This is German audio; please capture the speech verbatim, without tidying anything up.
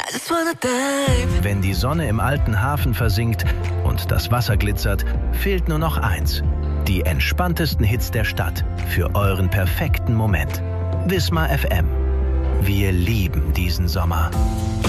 I just wanna dive. Wenn die Sonne im alten Hafen versinkt und das Wasser glitzert, fehlt nur noch eins. Die entspanntesten Hits der Stadt für euren perfekten Moment. Wismar F M. Wir lieben diesen Sommer.